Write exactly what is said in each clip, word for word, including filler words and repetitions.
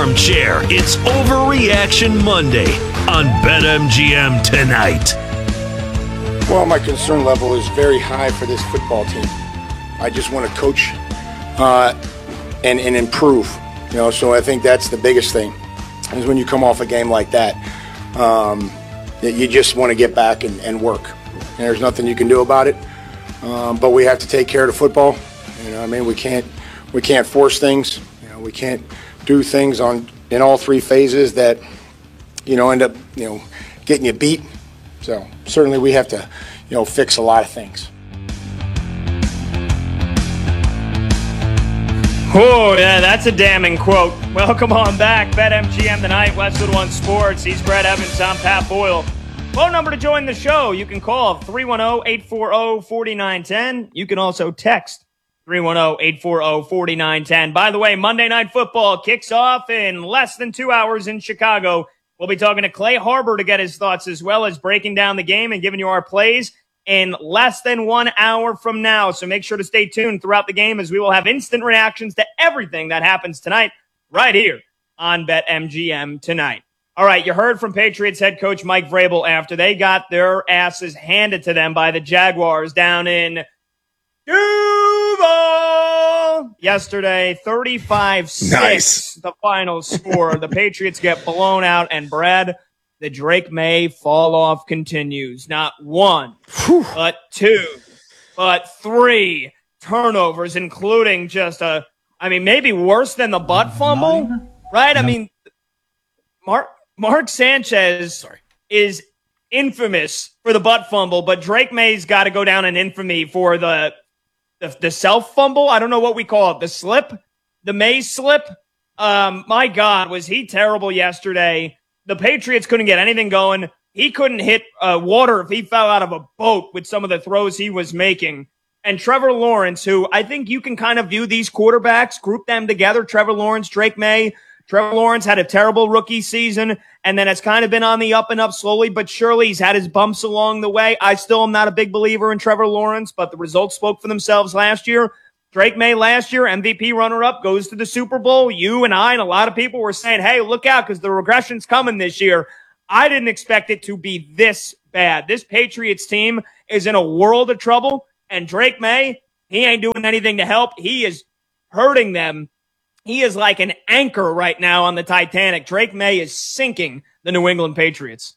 Armchair. It's Overreaction Monday on BetMGM tonight. Well, my concern level is very high for this football team. I just want to coach uh, and, and improve. You know, so I think that's the biggest thing is when you come off a game like that, um, you just want to get back and, and work. And there's nothing you can do about it. Um, but we have to take care of the football. You know, I mean, we can't we can't force things. You know, we can't do things on in all three phases that you know end up you know getting you beat. So certainly we have to you know fix a lot of things. Oh, yeah, that's a damning quote. Welcome on back. BetMGM tonight, Westwood One Sports. He's Brett Evans. I'm Pat Boyle. Phone number to join the show. You can call three one zero, eight four zero, four nine one zero. You can also text three one zero, eight four zero, four nine one zero. By the way, Monday Night Football kicks off in less than two hours in Chicago. We'll be talking to Clay Harbor to get his thoughts as well as breaking down the game and giving you our plays in less than one hour from now. So make sure to stay tuned throughout the game as we will have instant reactions to everything that happens tonight right here on BetMGM tonight. All right, you heard from Patriots head coach Mike Vrabel after they got their asses handed to them by the Jaguars down in Duval yesterday, thirty-five six, nice. The final score. The Patriots get blown out, and Brad, the Drake May fall-off continues. Not one, Whew. but two, but three turnovers, including just a, I mean, maybe worse than the butt fumble, right? No. I mean, Mark Mark Sanchez Sorry. is infamous for the butt fumble, but Drake May's got to go down in infamy for the, the the self fumble. I don't know what we call it. The slip, the May slip. Um, my God, was he terrible yesterday? The Patriots couldn't get anything going. He couldn't hit uh, water if he fell out of a boat with some of the throws he was making. And Trevor Lawrence, who I think you can kind of view these quarterbacks, group them together. Trevor Lawrence, Drake May. Trevor Lawrence had a terrible rookie season, and then it's kind of been on the up and up slowly, but surely he's had his bumps along the way. I still am not a big believer in Trevor Lawrence, but the results spoke for themselves last year. Drake May last year, M V P runner-up, goes to the Super Bowl. You and I and a lot of people were saying, hey, look out, because the regression's coming this year. I didn't expect it to be this bad. This Patriots team is in a world of trouble, and Drake May, he ain't doing anything to help. He is hurting them. He is like an anchor right now on the Titanic. Drake May is sinking the New England Patriots.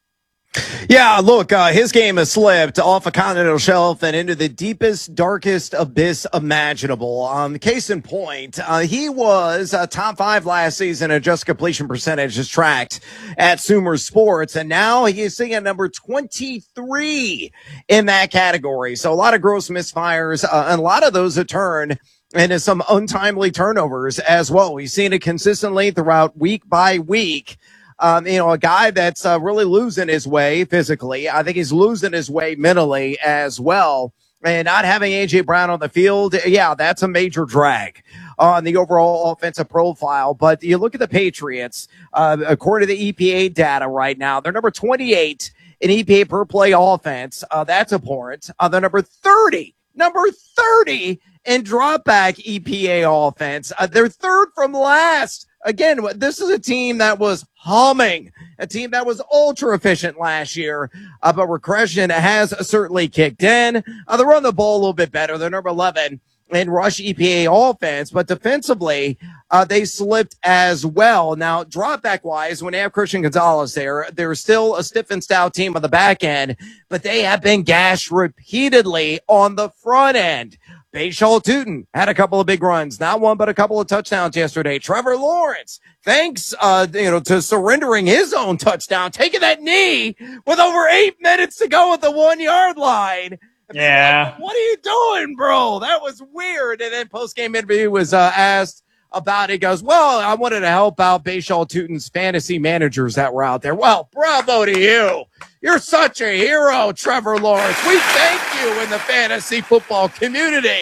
Yeah, look, uh, his game has slipped off a continental shelf and into the deepest, darkest abyss imaginable. Um, case in point, uh, he was uh, top five last season in just completion percentage is tracked at Sumer Sports, and now he is sitting at number twenty-three in that category. So a lot of gross misfires, uh, and a lot of those have turned into some untimely turnovers as well. We've seen it consistently throughout week by week. Um, you know, a guy that's uh, really losing his way physically. I think he's losing his way mentally as well. And not having A J Brown on the field, yeah, that's a major drag on the overall offensive profile. But you look at the Patriots, uh, according to the E P A data right now, they're number twenty-eight in E P A per play offense. Uh, that's abhorrent. Uh, they're number thirty, number thirty in drop back E P A offense. Uh, they're third from last. Again, this is a team that was humming, a team that was ultra efficient last year, uh, but regression has certainly kicked in. Uh, they run the ball a little bit better. They're number eleven in rush E P A offense, but defensively, uh, they slipped as well. Now, drop back wise, when they have Christian Gonzalez there, they're still a stiff and stout team on the back end, but they have been gashed repeatedly on the front end. Bashaw Tutin had a couple of big runs, not one, but a couple of touchdowns yesterday. Trevor Lawrence, thanks, uh, you know, to surrendering his own touchdown, taking that knee with over eight minutes to go at the one yard line. Yeah. Like, what are you doing, bro? That was weird. And then post-game interview was, uh, asked about it. He goes, well, I wanted to help out Bashaw Tutin's fantasy managers that were out there. Well, bravo to you. You're such a hero, Trevor Lawrence. We thank you in the fantasy football community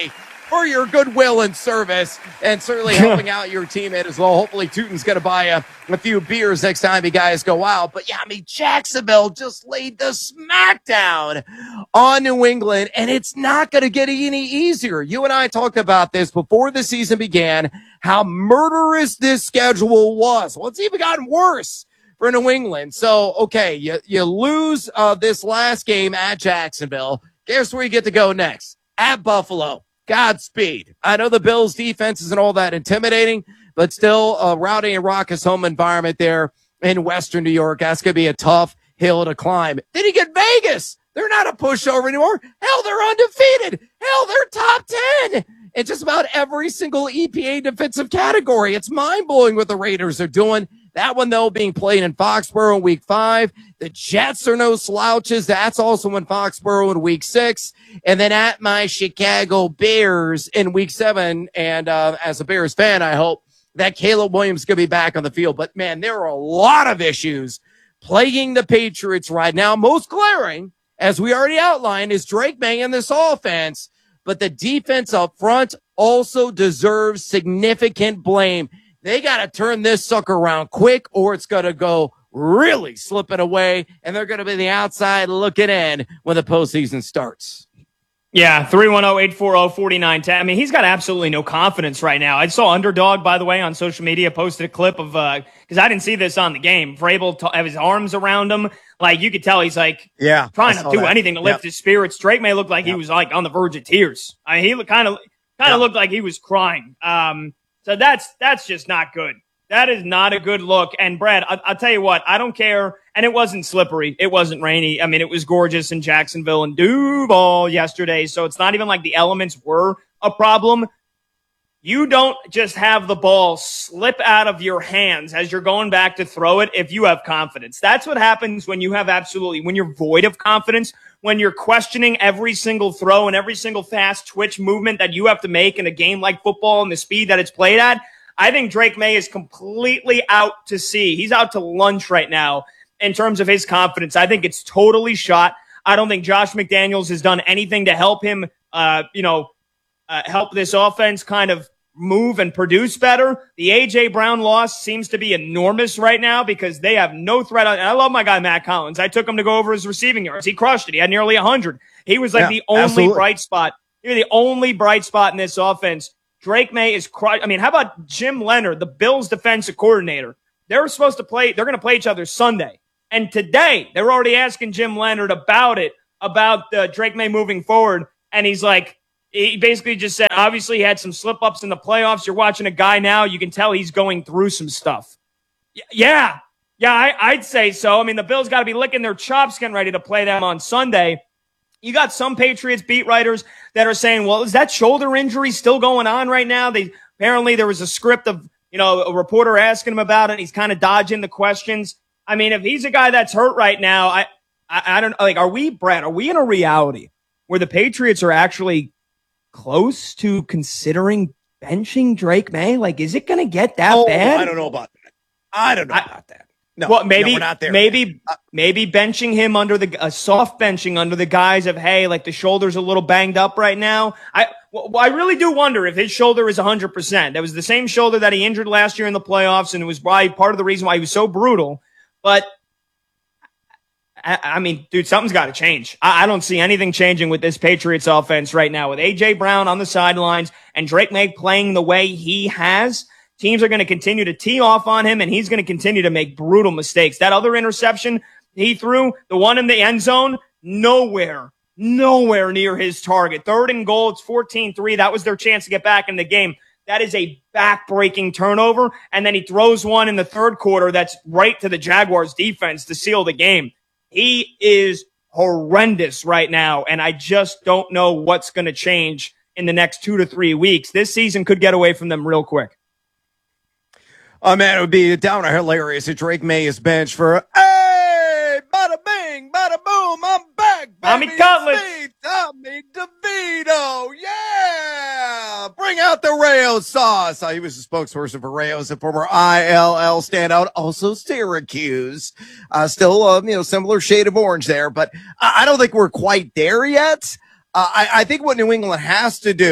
for your goodwill and service, and certainly helping out your teammate as well. Hopefully, Tootin's going to buy a, a few beers next time you guys go out. But yeah, I mean, Jacksonville just laid the smackdown on New England, and it's not going to get any easier. You and I talked about this before the season began, how murderous this schedule was. Well, it's even gotten worse for New England. So, okay, you, you lose uh, this last game at Jacksonville. Guess where you get to go next? At Buffalo. Godspeed. I know the Bills' defense isn't all that intimidating, but still a rowdy and raucous home environment there in Western New York. That's going to be a tough hill to climb. Then you get Vegas. They're not a pushover anymore. Hell, they're undefeated. Hell, they're top ten in just about every single E P A defensive category. It's mind-blowing what the Raiders are doing. That one, though, being played in Foxborough in week five. The Jets are no slouches. That's also in Foxborough in week six. And then at my Chicago Bears in week seven. And uh, as a Bears fan, I hope that Caleb Williams is going to be back on the field. But, man, there are a lot of issues plaguing the Patriots right now. Most glaring, as we already outlined, is Drake May in this offense. But the defense up front also deserves significant blame. They got to turn this sucker around quick, or it's going to go really slipping away, and they're going to be the outside looking in when the postseason starts. Yeah, three one zero, eight four zero, four nine one zero. I mean, he's got absolutely no confidence right now. I saw Underdog, by the way, on social media, posted a clip of, uh, because I didn't see this on the game, Vrabel to have his arms around him. Like, you could tell he's, like, yeah, trying to do that. anything to lift yep. his spirits. Drake May looked like yep. he was, like, on the verge of tears. I mean, he kind of kind of yep. looked like he was crying. Um, so that's that's just not good. That is not a good look. And, Brad, I, I'll tell you what, I don't care. And it wasn't slippery. It wasn't rainy. I mean, it was gorgeous in Jacksonville and Duval yesterday. So it's not even like the elements were a problem. You don't just have the ball slip out of your hands as you're going back to throw it if you have confidence. That's what happens when you have absolutely, when you're void of confidence, when you're questioning every single throw and every single fast twitch movement that you have to make in a game like football and the speed that it's played at. I think Drake May is completely out to sea. He's out to lunch right now in terms of his confidence. I think it's totally shot. I don't think Josh McDaniels has done anything to help him, uh, you know, uh, help this offense kind of move and produce better. The A J Brown loss seems to be enormous right now because they have no threat. On, and I love my guy, Matt Collins. I took him to go over his receiving yards. He crushed it. He had nearly one hundred. He was like yeah, the only absolutely. bright spot. He was the only bright spot in this offense. Drake May is cry. I mean, how about Jim Leonard, the Bills defensive coordinator? They're supposed to play. They're going to play each other Sunday. And today, they're already asking Jim Leonard about it, about uh, Drake May moving forward. And he's like, he basically just said, obviously, he had some slip-ups in the playoffs. You're watching a guy now. You can tell he's going through some stuff. Y- yeah. Yeah, I, I'd say so. I mean, the Bills got to be licking their chops getting ready to play them on Sunday. You got some Patriots beat writers that are saying, well, is that shoulder injury still going on right now? They apparently there was a script of, you know, a reporter asking him about it. And he's kind of dodging the questions. I mean, if he's a guy that's hurt right now, I, I, I don't like, are we, Brad, are we in a reality where the Patriots are actually close to considering benching Drake May? Like, is it going to get that oh, bad? I don't know about that. I don't know I, about that. No, well, maybe, no, we're not there. maybe, maybe benching him under the, a soft benching under the guise of, hey, like the shoulder's a little banged up right now. I, well, I really do wonder if his shoulder is one hundred percent. That was the same shoulder that he injured last year in the playoffs, and it was probably part of the reason why he was so brutal. But, I, I mean, dude, something's got to change. I, I don't see anything changing with this Patriots offense right now. With A J Brown on the sidelines and Drake May playing the way he has, teams are going to continue to tee off on him, and he's going to continue to make brutal mistakes. That other interception he threw, the one in the end zone, nowhere, nowhere near his target. Third and goal, it's fourteen three. That was their chance to get back in the game. That is a back-breaking turnover, and then he throws one in the third quarter that's right to the Jaguars' defense to seal the game. He is horrendous right now, and I just don't know what's going to change in the next two to three weeks. This season could get away from them real quick. Oh, man, it would be down hilarious if Drake May is benched for, hey, bada bing, bada boom, I'm back, Tommy baby. Cutlets. It's me, Tommy DeVito, yeah. Bring out the Rayo sauce. Uh, he was a spokesperson for Rayos, a former I L L standout, also Syracuse. Uh, still, uh, you know, similar shade of orange there, but I, I don't think we're quite there yet. Uh, I, I think what New England has to do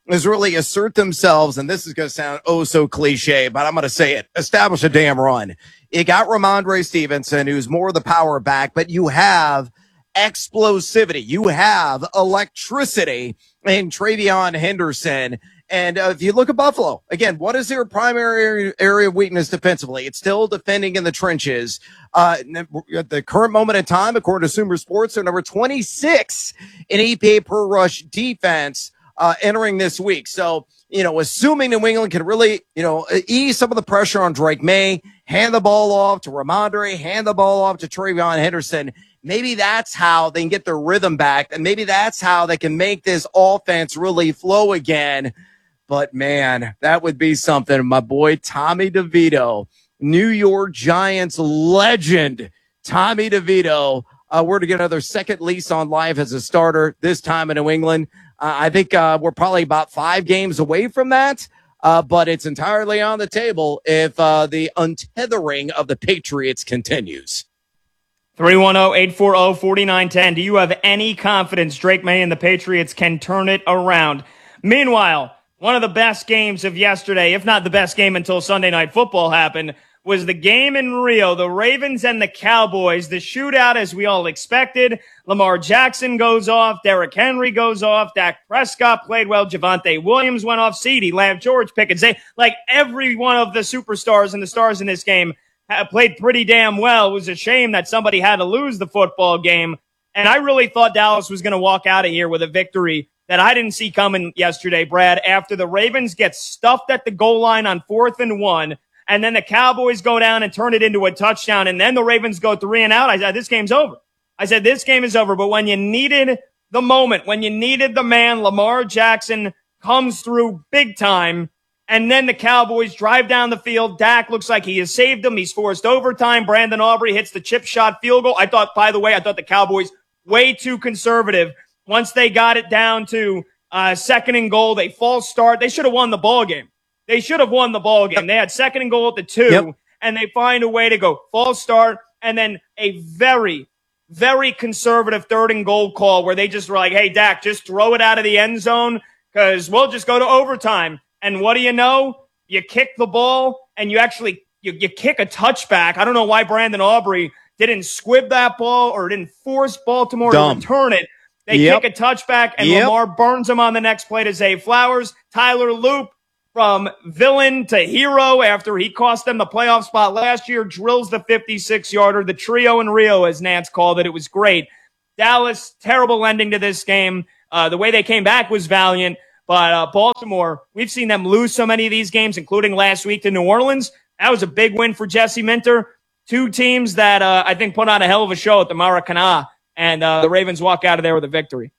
is really assert themselves, and this is going to sound oh so cliche, but I'm going to say it, establish a damn run. You got Ramondre Stevenson, who's more the power back, but you have explosivity. You have electricity in TreVeyon Henderson. And uh, if you look at Buffalo, again, what is their primary area of weakness defensively? It's still defending in the trenches. Uh, at the current moment in time, according to Sumer Sports, they're number twenty-six in E P A per rush defense uh, entering this week. So, you know, assuming New England can really, you know, ease some of the pressure on Drake May, hand the ball off to Ramondre, hand the ball off to TreVeyon Henderson, maybe that's how they can get their rhythm back, and maybe that's how they can make this offense really flow again. But, man, that would be something. My boy Tommy DeVito, New York Giants legend Tommy DeVito, uh, we're to get another second lease on life as a starter, this time in New England. Uh, I think uh, we're probably about five games away from that, uh, but it's entirely on the table if uh, the untethering of the Patriots continues. three one zero, eight four zero, four nine one zero. Do you have any confidence Drake May and the Patriots can turn it around? Meanwhile, one of the best games of yesterday, if not the best game until Sunday Night Football happened, was the game in Rio, the Ravens and the Cowboys, the shootout as we all expected. Lamar Jackson goes off, Derrick Henry goes off, Dak Prescott played well, Javonte Williams went off, CeeDee Lamb, George Pickens, they, like every one of the superstars and the stars in this game played pretty damn well. It was a shame that somebody had to lose the football game, and I really thought Dallas was going to walk out of here with a victory that I didn't see coming yesterday, Brad, after the Ravens get stuffed at the goal line on fourth and one, and then the Cowboys go down and turn it into a touchdown, and then the Ravens go three and out. I said, this game's over. I said, this game is over. But when you needed the moment, when you needed the man, Lamar Jackson comes through big time, and then the Cowboys drive down the field. Dak looks like he has saved them. He's forced overtime. Brandon Aubrey hits the chip shot field goal. I thought, by the way, I thought the Cowboys way too conservative. Once they got it down to uh, second and goal, they false start. They should have won the ball game. They should have won the ball game. They had second and goal at the two, yep. And they find a way to go false start, and then a very, very conservative third and goal call where they just were like, hey, Dak, just throw it out of the end zone because we'll just go to overtime. And what do you know? You kick the ball, and you actually you, you kick a touchback. I don't know why Brandon Aubrey didn't squib that ball or didn't force Baltimore Dumb. to return it. They yep. kick a touchback, and yep. Lamar burns him on the next play to Zay Flowers. Tyler Loop, from villain to hero after he cost them the playoff spot last year, drills the fifty-six yarder. The trio in Rio, as Nance called it, it was great. Dallas, terrible ending to this game. Uh, the way they came back was valiant. But uh, Baltimore, we've seen them lose so many of these games, including last week to New Orleans. That was a big win for Jesse Minter. Two teams that uh, I think put on a hell of a show at the Maracana. And uh, the Ravens walk out of there with a victory.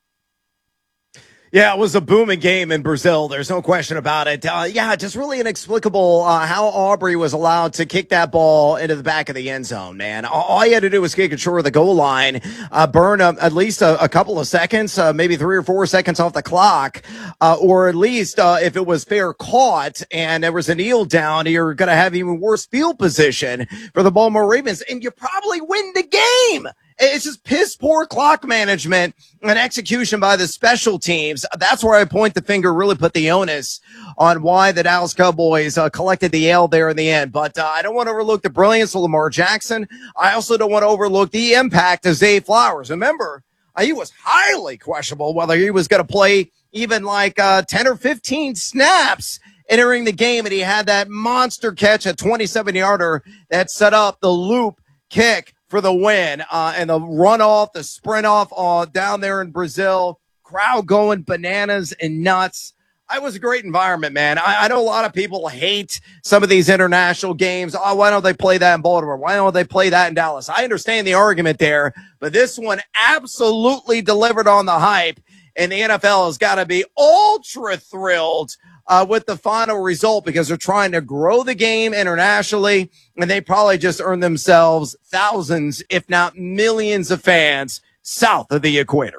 Yeah, it was a booming game in Brazil. There's no question about it. Uh, yeah, just really inexplicable uh, how Aubrey was allowed to kick that ball into the back of the end zone, man. All, all he had to do was kick it short of the goal line, uh, burn uh, at least a, a couple of seconds, uh, maybe three or four seconds off the clock, uh, or at least uh, if it was fair caught and there was a kneel down, you're going to have even worse field position for the Baltimore Ravens, and you probably win the game. It's just piss poor clock management and execution by the special teams. That's where I point the finger, really put the onus on why the Dallas Cowboys uh, collected the L there in the end. But uh, I don't want to overlook the brilliance of Lamar Jackson. I also don't want to overlook the impact of Zay Flowers. Remember, uh, he was highly questionable whether he was going to play even like uh, ten or fifteen snaps entering the game, and he had that monster catch, a twenty-seven yarder that set up the loop kick for the win, uh, and the run off, the sprint off uh, down there in Brazil, crowd going bananas and nuts. It was a great environment, man. I, I know a lot of people hate some of these international games. Oh, why don't they play that in Baltimore? Why don't they play that in Dallas? I understand the argument there, but this one absolutely delivered on the hype, and the N F L has got to be ultra thrilled Uh, with the final result because they're trying to grow the game internationally, and they probably just earned themselves thousands, if not millions of fans south of the equator.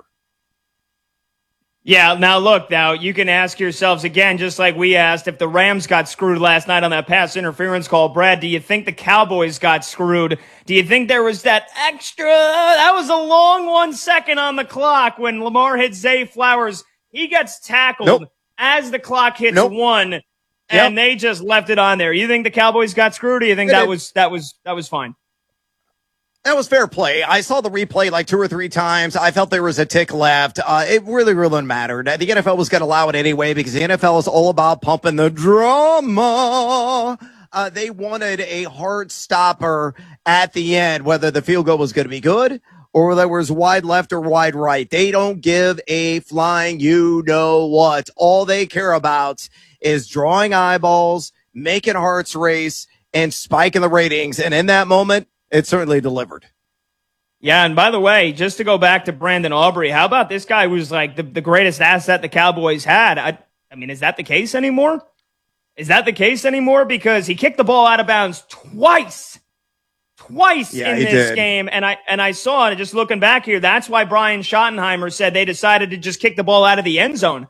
Yeah, now look, now you can ask yourselves again, just like we asked, if the Rams got screwed last night on that pass interference call, Brad, do you think the Cowboys got screwed? Do you think there was that extra, that was a long one second on the clock when Lamar hit Zay Flowers? He gets tackled. Nope. as the clock hits nope. one, and yep. they just left it on there. You think the Cowboys got screwed, or you think it that did. was that was that was fine? That was fair play. I saw the replay like two or three times. I felt there was a tick left. Uh, it really, really mattered. The N F L was going to allow it anyway because the N F L is all about pumping the drama. Uh, they wanted a hard stopper at the end, whether the field goal was going to be good or whether it was wide left or wide right. They don't give a flying you know what. All they care about is drawing eyeballs, making hearts race, and spiking the ratings. And in that moment, it certainly delivered. Yeah, and by the way, just to go back to Brandon Aubrey, how about this guy who's like the, the greatest asset the Cowboys had? I, I mean, is that the case anymore? Is that the case anymore? Because he kicked the ball out of bounds twice. Twice yeah, in he this did. game. And I and I saw it, just looking back here, that's why Brian Schottenheimer said they decided to just kick the ball out of the end zone.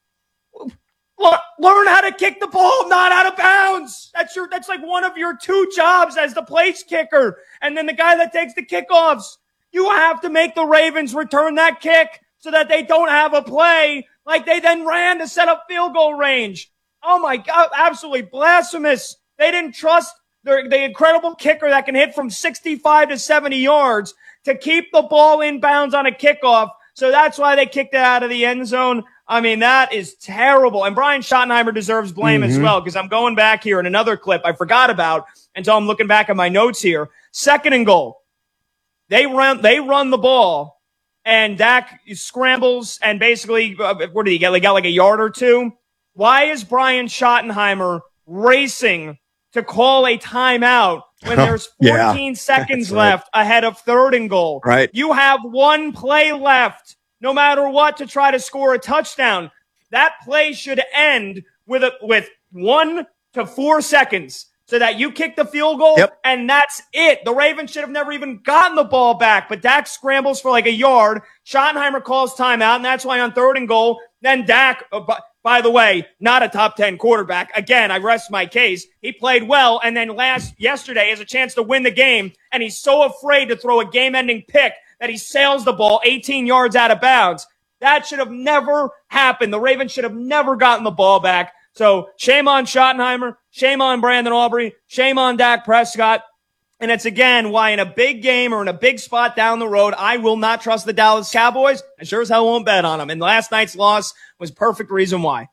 Learn how to kick the ball, not out of bounds. That's your, that's like one of your two jobs as the place kicker. And then the guy that takes the kickoffs. You have to make the Ravens return that kick so that they don't have a play like they then ran to set up field goal range. Oh my God, absolutely blasphemous. They didn't trust the, the incredible kicker that can hit from sixty-five to seventy yards to keep the ball in bounds on a kickoff. So that's why they kicked it out of the end zone. I mean, that is terrible. And Brian Schottenheimer deserves blame mm-hmm. as well, because I'm going back here in another clip I forgot about until I'm looking back at my notes here. Second and goal. They run, they run the ball, and Dak scrambles, and basically, uh, what did he get? He got like a yard or two. Why is Brian Schottenheimer racing to call a timeout when there's fourteen yeah. seconds right. left ahead of third and goal? Right. You have one play left, no matter what, to try to score a touchdown. That play should end with a, with one to four seconds so that you kick the field goal, yep. and that's it. The Ravens should have never even gotten the ball back, but Dak scrambles for like a yard. Schottenheimer calls timeout, and that's why on third and goal, then Dak, uh, by, by the way, not a top ten quarterback. Again, I rest my case. He played well, and then last yesterday has a chance to win the game, and he's so afraid to throw a game-ending pick that he sails the ball eighteen yards out of bounds. That should have never happened. The Ravens should have never gotten the ball back. So shame on Schottenheimer, shame on Brandon Aubrey, shame on Dak Prescott. And it's, again, why in a big game or in a big spot down the road, I will not trust the Dallas Cowboys. I sure as hell won't bet on them. And last night's loss was perfect reason why.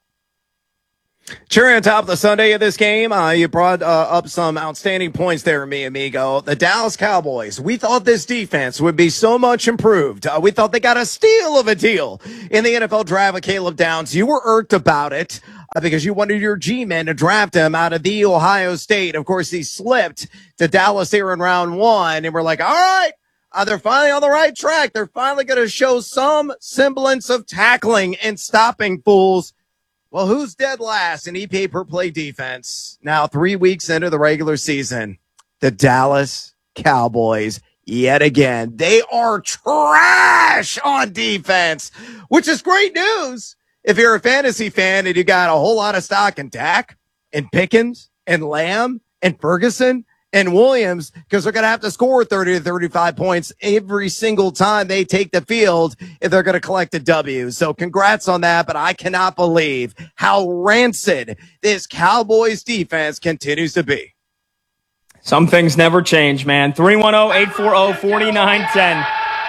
Cherry on top of the Sunday of this game, uh, you brought uh, up some outstanding points there, mi amigo. The Dallas Cowboys, we thought this defense would be so much improved. Uh, we thought they got a steal of a deal in the N F L draft with Caleb Downs. You were irked about it uh, because you wanted your G-men to draft him out of the Ohio State. Of course, he slipped to Dallas here in round one, and we're like, all right, uh, they're finally on the right track. They're finally going to show some semblance of tackling and stopping fools. Well, who's dead last in E P A per play defense? Now, three weeks into the regular season, the Dallas Cowboys, yet again, they are trash on defense, which is great news if you're a fantasy fan and you got a whole lot of stock in Dak and Pickens and Lamb and Ferguson and Williams, because they're going to have to score thirty to thirty-five points every single time they take the field if they're going to collect a W. So congrats on that, but I cannot believe how rancid this Cowboys defense continues to be. Some things never change, man. three one zero, eight four zero, four nine one zero.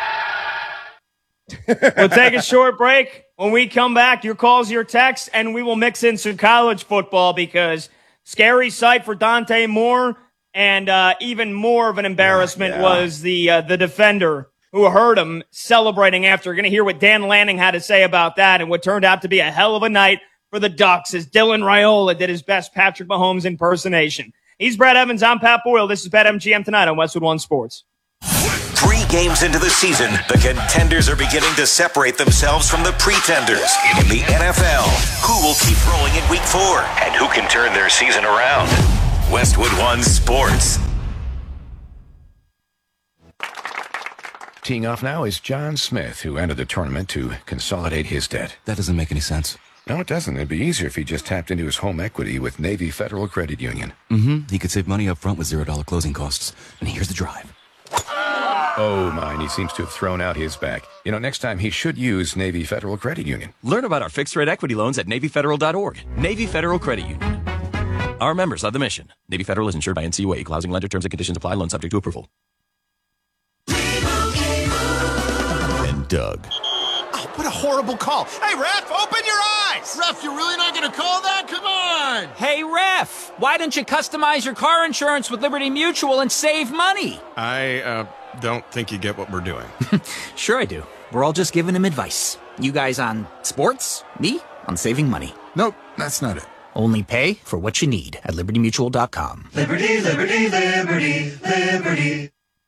We'll take a short break. When we come back, your calls, your texts, and we will mix in some college football because scary sight for Dante Moore. And uh, even more of an embarrassment yeah, yeah. was the uh, the defender who heard him celebrating after. You're going to hear what Dan Lanning had to say about that and what turned out to be a hell of a night for the Ducks as Dylan Raiola did his best Patrick Mahomes impersonation. He's Brad Evans. I'm Pat Boyle. This is BetMGM Tonight on Westwood One Sports. Three games into the season, the contenders are beginning to separate themselves from the pretenders in the N F L. Who will keep rolling in week four? And who can turn their season around? Westwood One Sports. Teeing off now is John Smith, who entered the tournament to consolidate his debt. That doesn't make any sense. No, it doesn't. It'd be easier if he just tapped into his home equity with Navy Federal Credit Union. Mm-hmm. He could save money up front with zero dollar closing costs. And here's the drive. Oh, mine. He seems to have thrown out his back. You know, next time he should use Navy Federal Credit Union. Learn about our fixed-rate equity loans at Navy Federal dot org. Navy Federal Credit Union. Our members of the mission. Navy Federal is insured by N C U A. Equal housing lender. Terms and conditions apply. Loan subject to approval. And Doug. Oh, what a horrible call. Hey, ref, open your eyes. Ref, you're really not going to call that? Come on. Hey, ref, why don't you customize your car insurance with Liberty Mutual and save money? I, uh, don't think you get what we're doing. Sure I do. We're all just giving him advice. You guys on sports, me on saving money. Nope, that's not it. Only pay for what you need at liberty mutual dot com. Liberty, liberty, liberty, liberty.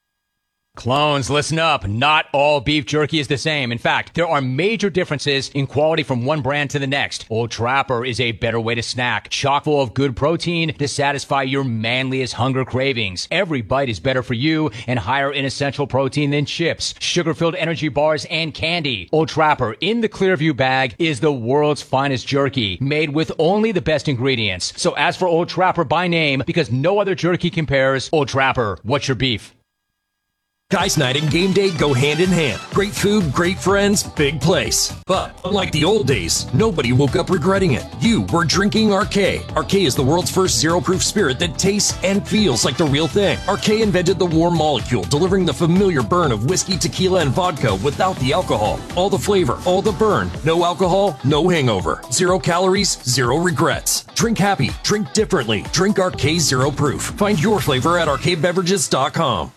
Clones, listen up. Not all beef jerky is the same. In fact, there are major differences in quality from one brand to the next. Old Trapper is a better way to snack, chock full of good protein to satisfy your manliest hunger cravings. Every bite is better for you and higher in essential protein than chips, sugar-filled energy bars, and candy. Old Trapper in the Clearview bag is the world's finest jerky, made with only the best ingredients. So ask for Old Trapper by name because no other jerky compares. Old Trapper, what's your beef? Guys night and game day go hand in hand. Great food, great friends, big place. But unlike the old days, nobody woke up regretting it. You were drinking R K. R K is the world's first zero-proof spirit that tastes and feels like the real thing. R K invented the warm molecule, delivering the familiar burn of whiskey, tequila, and vodka without the alcohol. All the flavor, all the burn. No alcohol, no hangover. Zero calories, zero regrets. Drink happy, drink differently. Drink R K Zero Proof. Find your flavor at R K beverages dot com.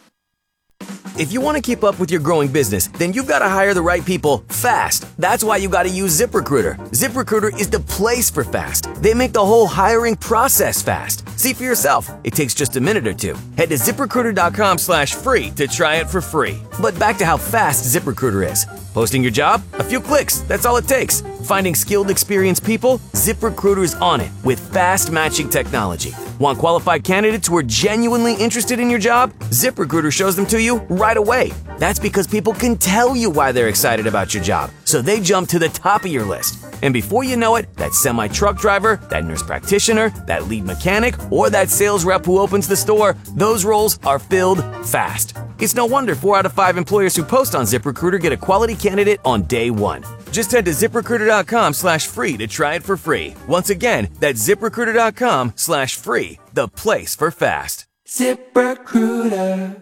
If you want to keep up with your growing business, then you've got to hire the right people fast. That's why you got to use ZipRecruiter. ZipRecruiter is the place for fast. They make the whole hiring process fast. See for yourself. It takes just a minute or two. Head to ZipRecruiter dot com slash free to try it for free. But back to how fast ZipRecruiter is. Posting your job? A few clicks. That's all it takes. Finding skilled, experienced people? ZipRecruiter is on it with fast matching technology. Want qualified candidates who are genuinely interested in your job? ZipRecruiter shows them to you right away. That's because people can tell you why they're excited about your job, so they jump to the top of your list. And before you know it, that semi-truck driver, that nurse practitioner, that lead mechanic, or that sales rep who opens the store, those roles are filled fast. It's no wonder four out of five employers who post on ZipRecruiter get a quality candidate on day one. Just head to ZipRecruiter dot com slash free to try it for free. Once again, that's ZipRecruiter dot com slash free, the place for fast. ZipRecruiter.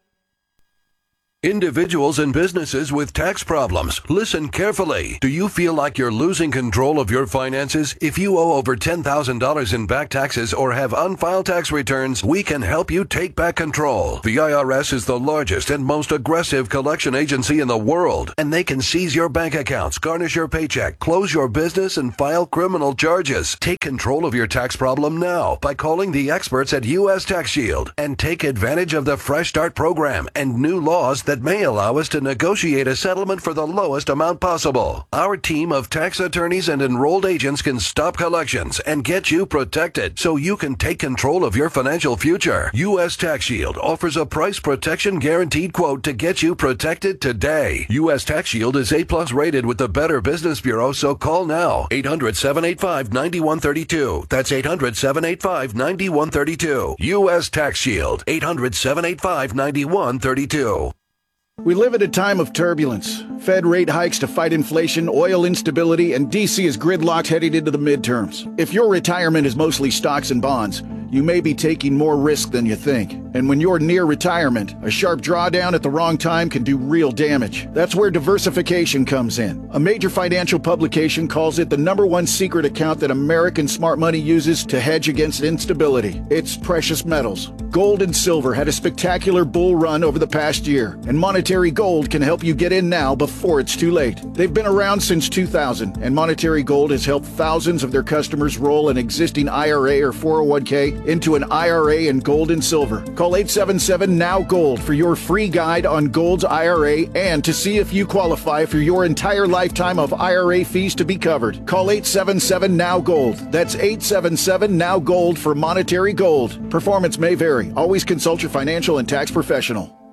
Individuals and businesses with tax problems, listen carefully. Do you feel like you're losing control of your finances? If you owe over ten thousand dollars in back taxes or have unfiled tax returns, we can help you take back control. The I R S is the largest and most aggressive collection agency in the world, and they can seize your bank accounts, garnish your paycheck, close your business, and file criminal charges. Take control of your tax problem now by calling the experts at U S Tax Shield and take advantage of the Fresh Start program and new laws that may allow us to negotiate a settlement for the lowest amount possible. Our team of tax attorneys and enrolled agents can stop collections and get you protected so you can take control of your financial future. U S Tax Shield offers a price protection guaranteed quote to get you protected today. U S Tax Shield is A plus rated with the Better Business Bureau, so call now. eight hundred, seven eight five, nine one three two. That's eight hundred, seven eight five, nine one three two. U S Tax Shield. eight hundred, seven eight five, nine one three two. We live at a time of turbulence. Fed rate hikes to fight inflation, oil instability, and D C is gridlocked heading into the midterms. If your retirement is mostly stocks and bonds, you may be taking more risk than you think. And when you're near retirement, a sharp drawdown at the wrong time can do real damage. That's where diversification comes in. A major financial publication calls it the number one secret account that American smart money uses to hedge against instability. It's precious metals. Gold and silver had a spectacular bull run over the past year, and Monetary Gold can help you get in now before it's too late. They've been around since two thousand, and Monetary Gold has helped thousands of their customers roll an existing I R A or four oh one k into an I R A in gold and silver. Call eight seven seven, N O W Gold for your free guide on Gold's I R A and to see if you qualify for your entire lifetime of I R A fees to be covered. Call eight seven seven, N O W Gold. That's eight seven seven, N O W Gold for Monetary Gold. Performance may vary. Always consult your financial and tax professional.